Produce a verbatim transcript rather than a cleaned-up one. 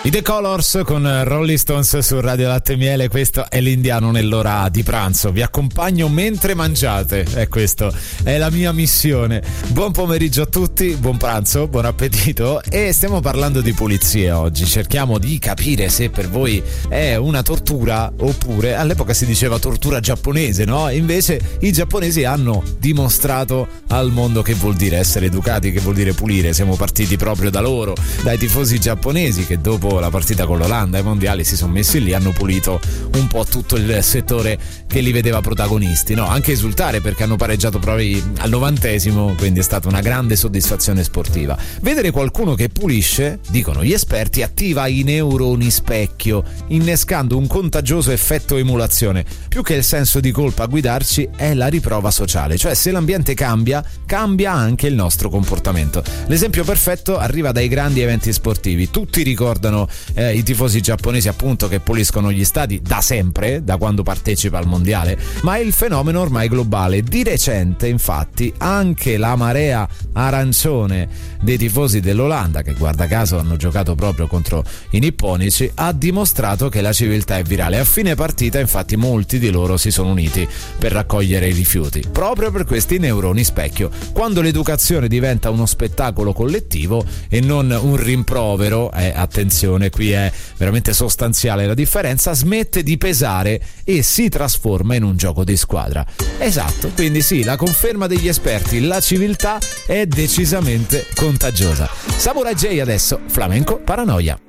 I The Colors con Rolling Stones su Radio Latte e Miele. Questo è l'Indiano nell'ora di pranzo. Vi accompagno mentre mangiate, e questo è la mia missione. Buon pomeriggio a tutti, buon pranzo, buon appetito. E stiamo parlando di pulizie oggi. Cerchiamo di capire se per voi è una tortura, oppure all'epoca si diceva tortura giapponese, no? Invece i giapponesi hanno dimostrato al mondo che vuol dire essere educati, che vuol dire pulire. Siamo partiti proprio da loro, dai tifosi giapponesi che dopo la partita con l'Olanda ai mondiali si sono messi lì, hanno pulito un po' tutto il settore che li vedeva protagonisti, no? Anche esultare perché hanno pareggiato proprio al novantesimo, quindi è stata una grande soddisfazione sportiva. Vedere qualcuno che pulisce, dicono gli esperti, attiva i neuroni specchio, innescando un contagioso effetto emulazione. Più che il senso di colpa a guidarci è la riprova sociale, cioè se l'ambiente cambia, cambia anche il nostro comportamento. L'esempio perfetto arriva dai grandi eventi sportivi. Tutti ricordano Eh, i tifosi giapponesi appunto che puliscono gli stadi da sempre, da quando partecipa al mondiale, ma è il fenomeno ormai globale. Di recente infatti anche la marea arancione dei tifosi dell'Olanda, che guarda caso hanno giocato proprio contro i nipponici, ha dimostrato che la civiltà è virale. A fine partita infatti molti di loro si sono uniti per raccogliere i rifiuti, proprio per questi neuroni specchio. Quando l'educazione diventa uno spettacolo collettivo e non un rimprovero, eh, attenzione, qui è veramente sostanziale la differenza, smette di pesare e si trasforma in un gioco di squadra. Esatto, quindi sì, la conferma degli esperti, la civiltà è decisamente contagiosa. Samurai J adesso, Flamenco Paranoia.